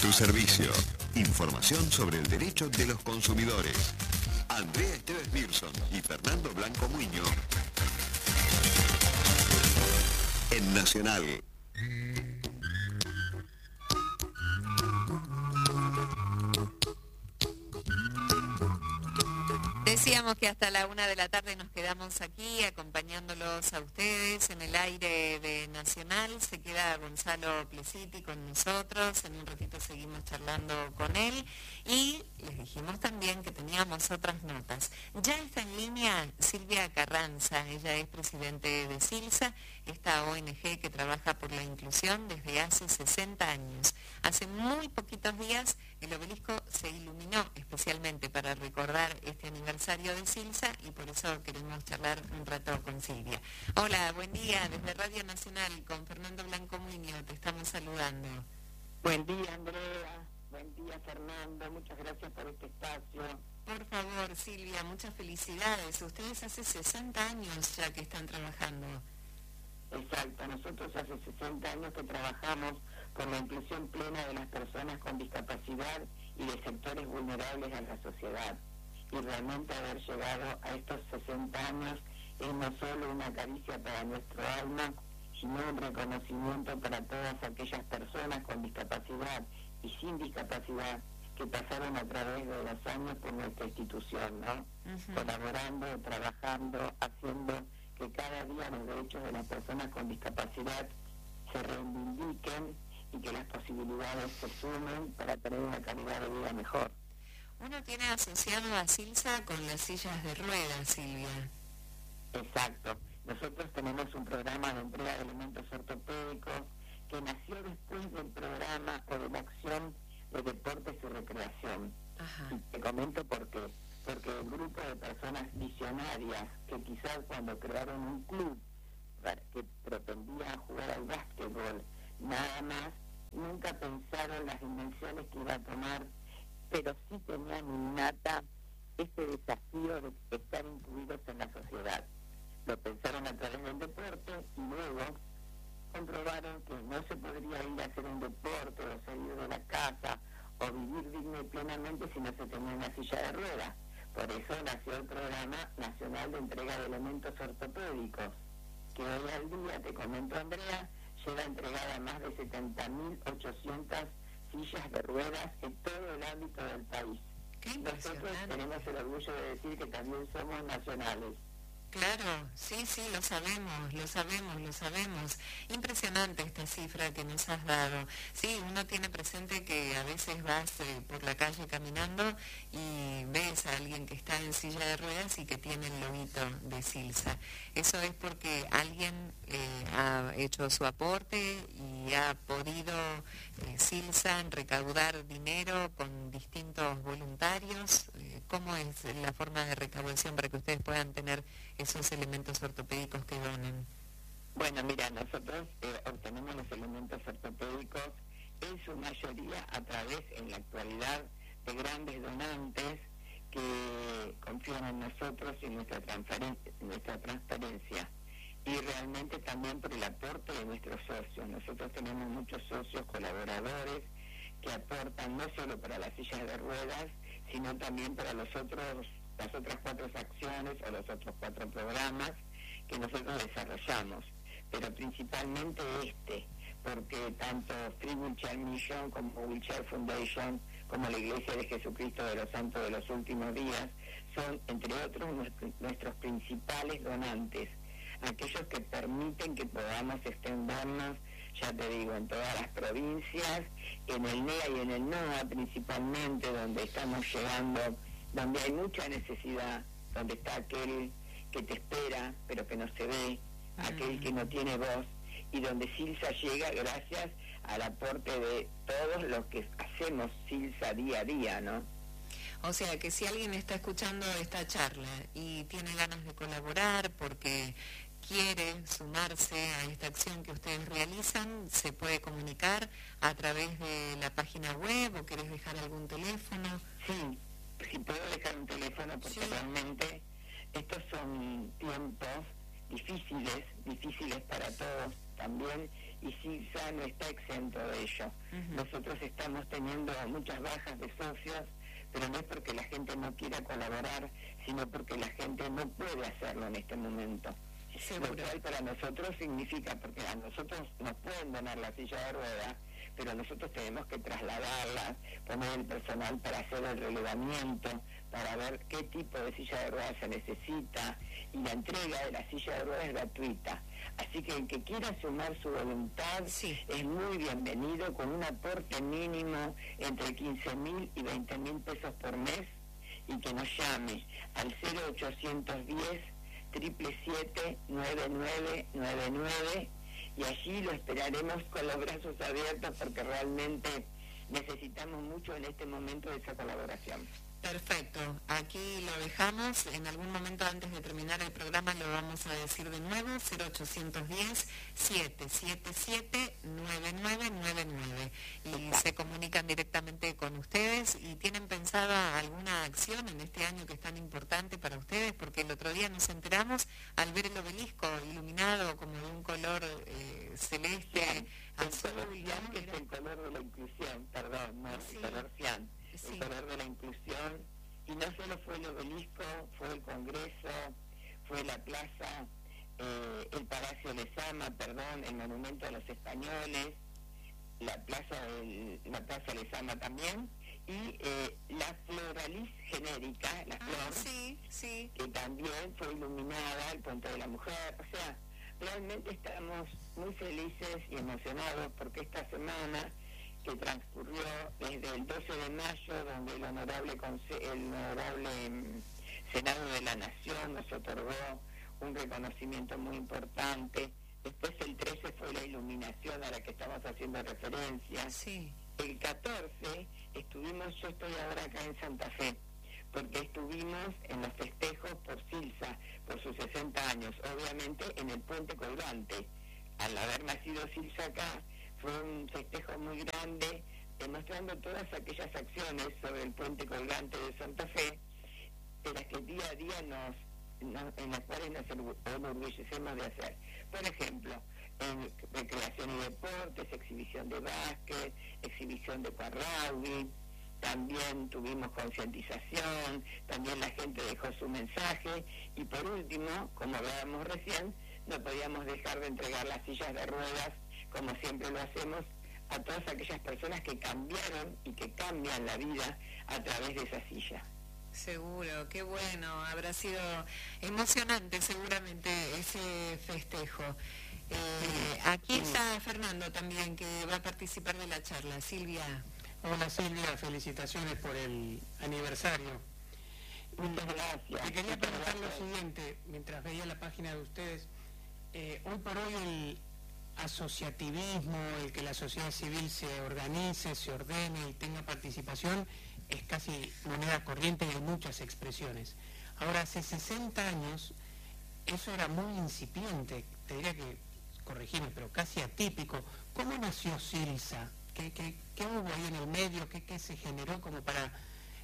tu servicio. Información sobre el derecho de los consumidores. Andrea Esteves Mirson y Fernando Blanco Muñoz. En Nacional. Decíamos que hasta la 1 de la tarde nos quedamos aquí acompañándolos a ustedes en el aire de Nacional. Se queda Gonzalo Plesiti con nosotros. En un ratito seguimos charlando con él. Y les dijimos también que teníamos otras notas. Ya está en línea Silvia Carranza. Ella es presidente de SILSA, esta ONG que trabaja por la inclusión desde hace 60 años. Hace muy poquitos días el obelisco se iluminó especialmente para recordar este aniversario de SILSA y por eso queremos charlar un rato con Silvia. Hola, buen día, desde Radio Nacional con Fernando Blanco Muñoz, te estamos saludando. Buen día, Andrea. Buen día, Fernando. Muchas gracias por este espacio. Por favor, Silvia, muchas felicidades. Ustedes hace 60 años ya que están trabajando. Exacto, nosotros hace 60 años que trabajamos por la inclusión plena de las personas con discapacidad y de sectores vulnerables a la sociedad. Y realmente haber llegado a estos 60 años es no solo una caricia para nuestro alma, sino un reconocimiento para todas aquellas personas con discapacidad y sin discapacidad que pasaron a través de los años por nuestra institución, ¿no? Colaborando, trabajando, haciendo que cada día los derechos de las personas con discapacidad se reivindiquen y que las posibilidades se sumen para tener una calidad de vida mejor. Uno tiene asociado a SILSA con las sillas de ruedas, Silvia. Exacto. Nosotros tenemos un programa de entrega de elementos ortopédicos que nació después del programa o de la acción de deportes y recreación. Ajá. Y te comento por qué. Porque el grupo de personas visionarias que quizás cuando crearon un club que pretendía jugar al básquetbol, nada más, nunca pensaron las dimensiones que iba a tomar, pero sí tenían innata ese desafío de estar incluidos en la sociedad. Lo pensaron a través del deporte y luego comprobaron que no se podría ir a hacer un deporte o salir de la casa o vivir digna y plenamente si no se tenía una silla de ruedas. Por eso nació el Programa Nacional de Entrega de Elementos Ortopédicos, que hoy al día, te comento, Andrea, lleva entregada más de 70.800 sillas de ruedas en todo el ámbito del país. Nosotros tenemos el orgullo de decir que también somos nacionales. Claro, sí, lo sabemos. Impresionante esta cifra que nos has dado. Sí, uno tiene presente que a veces vas por la calle caminando y ves a alguien que está en silla de ruedas y que tiene el loguito de SILSA. Eso es porque alguien ha hecho su aporte y ha podido SILSA recaudar dinero con distintos voluntarios. ¿Cómo es la forma de recaudación para que ustedes puedan tener esos elementos ortopédicos que donen? Bueno, mira, nosotros obtenemos los elementos ortopédicos en su mayoría a través, en la actualidad, de grandes donantes que confían en nosotros y en nuestra transparencia. Y realmente también por el aporte de nuestros socios. Nosotros tenemos muchos socios colaboradores que aportan no solo para las sillas de ruedas, sino también para las otras 4 acciones o los otros 4 programas que nosotros desarrollamos, pero principalmente porque tanto Free Wheelchair Mission como Wheelchair Foundation, como la Iglesia de Jesucristo de los Santos de los Últimos Días, son, entre otros, nuestros principales donantes, aquellos que permiten que podamos extendernos, ya te digo, en todas las provincias, en el NEA y en el NOA principalmente, donde estamos llegando, donde hay mucha necesidad, donde está aquel que te espera, pero que no se ve, aquel que no tiene voz, y donde SILSA llega gracias al aporte de todos los que hacemos SILSA día a día, ¿no? O sea, que si alguien está escuchando esta charla y tiene ganas de colaborar porque quiere sumarse a esta acción que ustedes realizan, se puede comunicar a través de la página web o querés dejar algún teléfono. Sí, si puedo dejar un teléfono porque realmente estos son tiempos difíciles para todos también, y CILSA no está exento de ello. Nosotros estamos teniendo muchas bajas de socios, pero no es porque la gente no quiera colaborar, sino porque la gente no puede hacerlo en este momento. Seguro. Lo cual para nosotros significa, porque a nosotros nos pueden donar la silla de ruedas, pero nosotros tenemos que trasladarlas, poner el personal para hacer el relevamiento, para ver qué tipo de silla de ruedas se necesita, y la entrega de la silla de ruedas es gratuita. Así que el que quiera sumar su voluntad es muy bienvenido, con un aporte mínimo entre 15.000 y 20.000 pesos por mes, y que nos llame al 0810 777 9999, y allí lo esperaremos con los brazos abiertos, porque realmente necesitamos mucho en este momento de esa colaboración. Perfecto, aquí lo dejamos. En algún momento antes de terminar el programa lo vamos a decir de nuevo: 0810 777 9999, y se comunican directamente con ustedes. ¿Y tienen pensada alguna acción en este año que es tan importante para ustedes? Porque el otro día nos enteramos al ver el obelisco iluminado como de un color celeste, azul, cian, que es el color de la inclusión, perdón, no, el color cian. El color de la inclusión, y no solo fue el obelisco, fue el Congreso, fue la plaza, el Palacio Lezama, el Monumento a los Españoles, la plaza Lezama también, y la Floralis genérica, la flor, que también fue iluminada, el Puente de la Mujer. O sea, realmente estamos muy felices y emocionados, porque esta semana que transcurrió desde el 12 de mayo, donde el honorable Senado de la Nación nos otorgó un reconocimiento muy importante. Después el 13 fue la iluminación a la que estamos haciendo referencia. El 14 yo estoy ahora acá en Santa Fe, porque estuvimos en los festejos por CILSA, por sus 60 años, obviamente en el Puente Colgante. Al haber nacido CILSA acá, fue un festejo muy grande, demostrando todas aquellas acciones sobre el Puente Colgante de Santa Fe, de las que día a día en las cuales nos enorgullecemos de hacer. Por ejemplo, en recreación y deportes, exhibición de básquet, exhibición de rugby, también tuvimos concientización, también la gente dejó su mensaje, y por último, como hablábamos recién, no podíamos dejar de entregar las sillas de ruedas, como siempre lo hacemos, a todas aquellas personas que cambiaron y que cambian la vida a través de esa silla. Seguro, qué bueno, habrá sido emocionante seguramente ese festejo. Aquí está Fernando también, que va a participar de la charla. Silvia. Hola Silvia, felicitaciones por el aniversario. Muchas gracias. Te quería preguntar lo siguiente, mientras veía la página de ustedes. Hoy por hoy el asociativismo, el que la sociedad civil se organice, se ordene y tenga participación, es casi moneda corriente y hay muchas expresiones. Ahora, hace 60 años eso era muy incipiente, te diría que, corregime, pero casi atípico. ¿Cómo nació CILSA? ¿Qué hubo ahí en el medio? ¿Qué se generó como para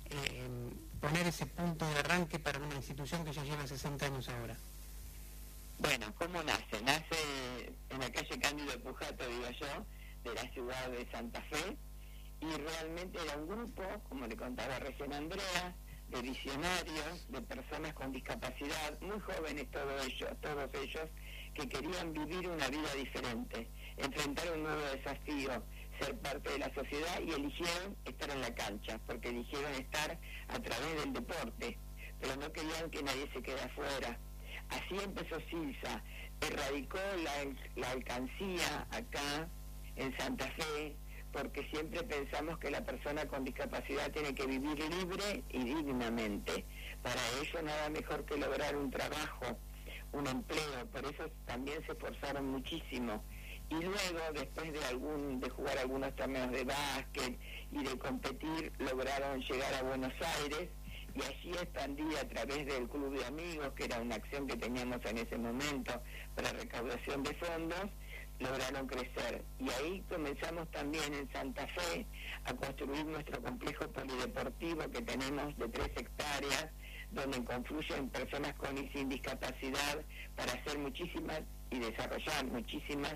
poner ese punto de arranque para una institución que ya lleva 60 años ahora? Bueno, ¿cómo nace? Nace en la calle Cándido Pujato, digo yo, de la ciudad de Santa Fe, y realmente era un grupo, como le contaba recién Andrea, de visionarios, de personas con discapacidad, muy jóvenes todos ellos, que querían vivir una vida diferente, enfrentar un nuevo desafío, ser parte de la sociedad, y eligieron estar en la cancha, porque eligieron estar a través del deporte, pero no querían que nadie se quede afuera. Así empezó CILSA, erradicó la alcancía acá en Santa Fe, porque siempre pensamos que la persona con discapacidad tiene que vivir libre y dignamente. Para ello nada mejor que lograr un trabajo, un empleo, por eso también se esforzaron muchísimo. Y luego, después de jugar algunos torneos de básquet y de competir, lograron llegar a Buenos Aires, y allí expandí a través del Club de Amigos, que era una acción que teníamos en ese momento para recaudación de fondos, lograron crecer. Y ahí comenzamos también en Santa Fe a construir nuestro complejo polideportivo que tenemos de 3 hectáreas, donde confluyen personas con y sin discapacidad para hacer muchísimas y desarrollar muchísimas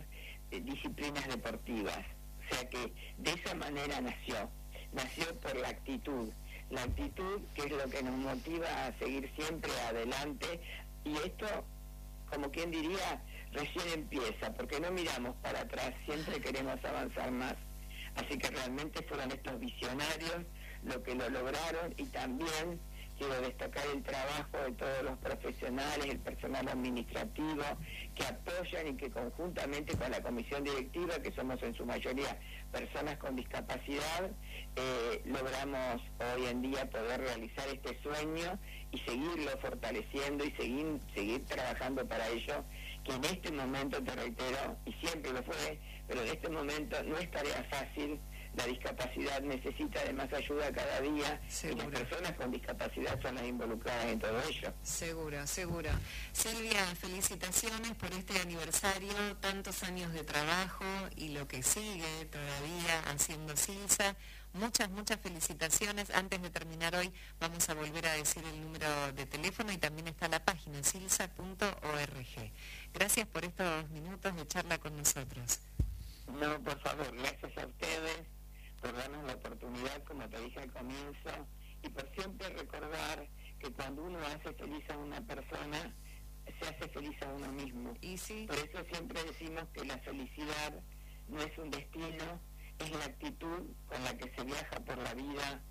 disciplinas deportivas. O sea que de esa manera nació por la actitud que es lo que nos motiva a seguir siempre adelante, y esto, como quien diría, recién empieza, porque no miramos para atrás, siempre queremos avanzar más. Así que realmente fueron estos visionarios lo que lo lograron, y también quiero destacar el trabajo de todos los profesionales, el personal administrativo, que apoyan y que conjuntamente con la comisión directiva, que somos en su mayoría personas con discapacidad, logramos hoy en día poder realizar este sueño y seguirlo fortaleciendo y seguir trabajando para ello, que en este momento, te reitero, y siempre lo fue, pero en este momento no es tarea fácil. La discapacidad necesita de más ayuda cada día. Seguro. Y las personas con discapacidad son las involucradas en todo ello. Seguro. Silvia, felicitaciones por este aniversario, tantos años de trabajo y lo que sigue todavía haciendo Silsa. Muchas felicitaciones. Antes de terminar hoy vamos a volver a decir el número de teléfono y también está la página silsa.org. Gracias por estos minutos de charla con nosotros. No, por favor, gracias a ustedes por darnos la oportunidad, como te dije al comienzo, y por siempre recordar que cuando uno hace feliz a una persona, se hace feliz a uno mismo. ¿Y sí? Por eso siempre decimos que la felicidad no es un destino, es la actitud con la que se viaja por la vida.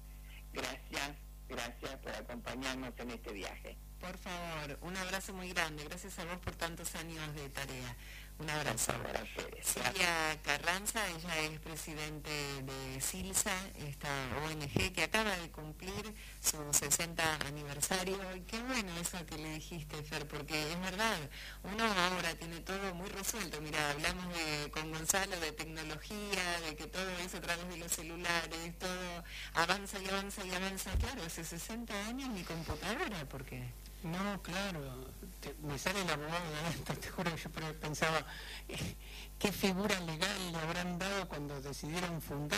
Gracias por acompañarnos en este viaje. Por favor, un abrazo muy grande. Gracias a vos por tantos años de tarea. Un abrazo. Silvia Carranza, ella es presidente de Silsa, esta ONG que acaba de cumplir su 60 aniversario. Y qué bueno eso que le dijiste, Fer, porque es verdad, uno ahora tiene todo muy resuelto. Mira, hablamos con Gonzalo de tecnología, de que todo es a través de los celulares, todo avanza y avanza y avanza. Claro, hace 60 años mi computadora, ¿por qué? No, claro, me sale el abogado de esto, te juro que yo pensaba, ¿qué figura legal le habrán dado cuando decidieron fundar